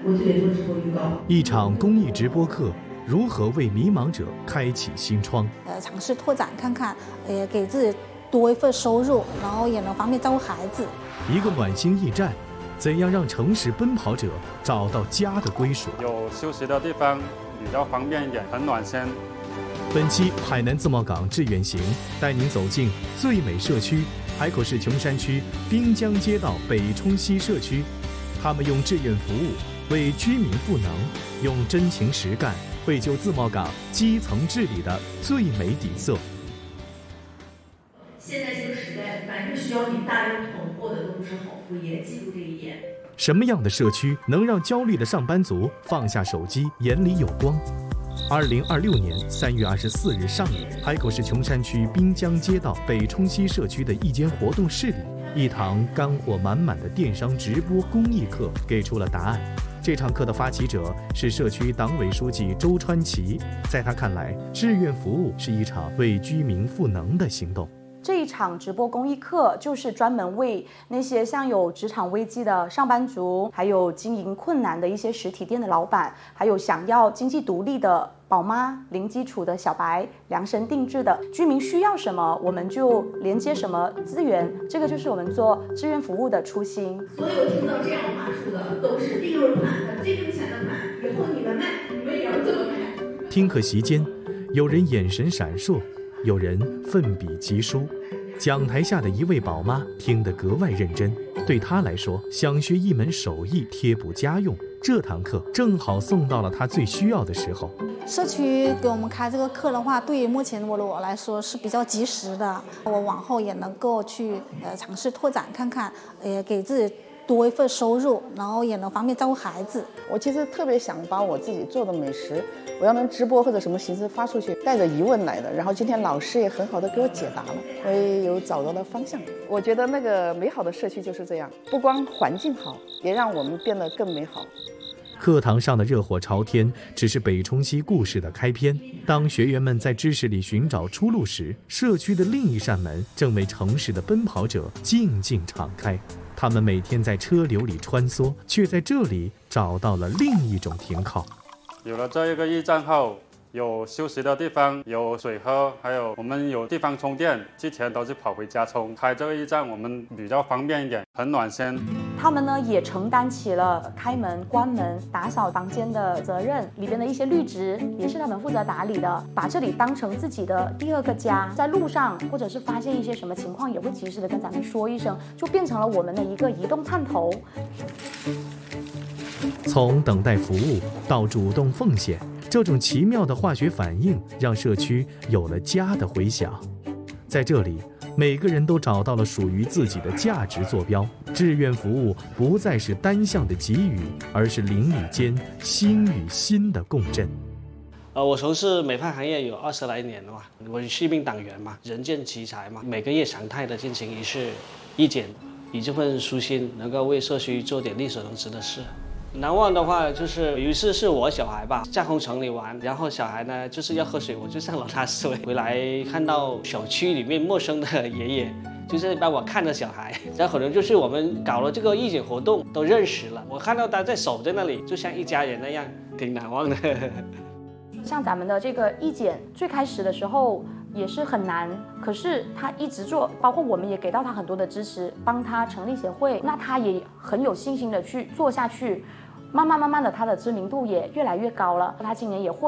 我就得做直播预告。 一场公益直播课，如何为迷茫者开启新窗？ 尝试拓展看看，也给自己多一份收入，然后也能方便照顾孩子。 一个暖心驿站，怎样让城市奔跑者找到家的归属？ 有休息的地方，比较方便一点，很暖心。 本期海南自贸港志愿行带您走进最美社区海口市琼山区滨江街道北冲西社区，他们用志愿服务为居民赋能，用真情实干绘就自贸港基层治理的最美底色。 现在这个时代，凡是需要你大量囤货的都不是好副业，记住这一点。 什么样的社区能让焦虑的上班族放下手机，眼里有光？2026年3月24日上午，海口市琼山区滨江街道北冲西社区的一间活动室里，一堂干货满满的电商直播公益课给出了答案。这场课的发起者是社区党委书记周川奇，在他看来，志愿服务是一场为居民赋能的行动。 这一场直播公益课就是专门为那些像有职场危机的上班族，还有经营困难的一些实体店的老板，还有想要经济独立的宝妈、零基础的小白，量身定制的。居民需要什么，我们就连接什么资源，这个就是我们做志愿服务的初心。 所有听到这样话术的都是利润款的、最挣钱的款，以后你们卖，你们也要这么卖。 听课席间，有人眼神闪烁，有人奋笔疾书。讲台下的一位宝妈听得格外认真，对她来说，想学一门手艺贴补家用，这堂课正好送到了她最需要的时候。 社区给我们开这个课的话，对于目前我来说是比较及时的，我往后也能够去尝试拓展看看，也给自己多一份收入，然后也能方便照顾孩子。 我其实特别想把我自己做的美食，我要能直播或者什么形式发出去，带着疑问来的。然后今天老师也很好的给我解答了，我也有找到了方向。我觉得那个美好的社区就是这样，不光环境好，也让我们变得更美好。 课堂上的热火朝天只是北冲西故事的开篇。当学员们在知识里寻找出路时，社区的另一扇门正为城市的奔跑者静静敞开。他们每天在车流里穿梭，却在这里找到了另一种停靠。 有了这一个驿站后，有休息的地方，有水喝，还有我们有地方充电。之前都是跑回家充，开这个驿站我们比较方便一点，很暖心。 他们呢也承担起了开门、关门、打扫房间的责任，里边的一些绿植也是他们负责打理的，把这里当成自己的第二个家。在路上或者是发现一些什么情况，也会及时的跟咱们说一声，就变成了我们的一个移动探头。 从等待服务到主动奉献，这种奇妙的化学反应让社区有了家的回响。在这里，每个人都找到了属于自己的价值坐标。志愿服务不再是单向的给予，而是邻里间心与心的共振。 我从事美发行业有20来年了嘛，我是一名党员嘛，人见其才嘛，每个月常态的进行一次义检，以这份初心能够为社区做点力所能及的事。难忘的话就是有一次是我小孩吧，在红城里玩，然后小孩呢就是要喝水，我就上楼他水，回来看到小区里面陌生的爷爷就是帮我看着小孩，然后可能就是我们搞了这个义检活动都认识了，我看到他在守在那里，就像一家人那样，挺难忘的。 像咱们的这个义检，最开始的时候也是很难，可是他一直做，包括我们也给到他很多的支持，帮他成立协会，那他也很有信心的去做下去，慢慢的他的知名度也越来越高了，他今年也获